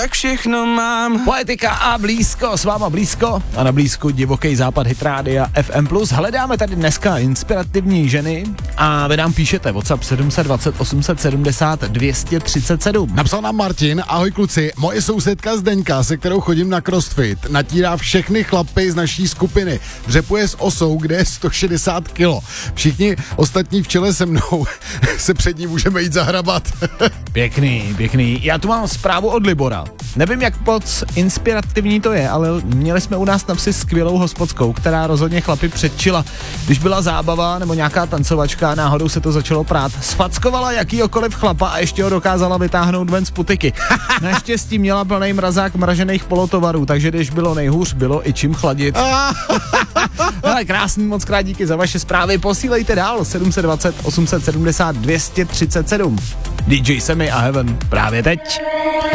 tak všechno mám. Poetika a blízko, s váma blízko a na blízku divoký západ Hit Rádia FM+. Hledáme tady dneska inspirativní ženy a vy nám píšete WhatsApp 720 870 237. Napsal nám Martin: ahoj kluci, moje sousedka Zdeňka, se kterou chodím na crossfit, natírá všechny chlapy z naší skupiny. Dřepuje s osou, kde je 160 kilo. Všichni ostatní v čele se mnou se před ní můžeme jít zahrabat. Pěkný. Já tu mám zprávu od Libora. Nevím, jak moc inspirativní to je, ale měli jsme u nás na Psi skvělou hospodskou, která rozhodně chlapy předčila. Když byla zábava nebo nějaká tancovačka, náhodou se to začalo prát. Sfackovala jakýhokoliv chlapa a ještě ho dokázala vytáhnout ven z putiky. Naštěstí měla plný mrazák mražených polotovarů, takže když bylo nejhůř, bylo i čím chladit. Ale krásný, moc krát díky za vaše zprávy. Posílejte dál 720 870 237. DJ Semi a Heaven právě teď.